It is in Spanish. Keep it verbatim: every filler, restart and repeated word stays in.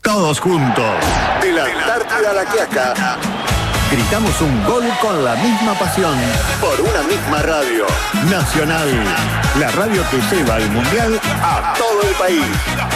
Todos juntos. De la Antártida a la Quiaca. Gritamos un gol con la misma pasión. Por una misma radio. Nacional. La radio que lleva el mundial a todo el país.